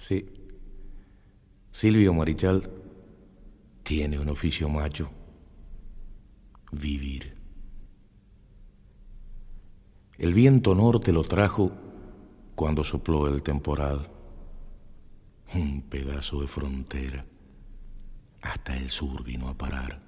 Sí, Silvio Marichal tiene un oficio macho: vivir. El viento norte lo trajo cuando sopló el temporal, un pedazo de frontera, hasta el sur vino a parar.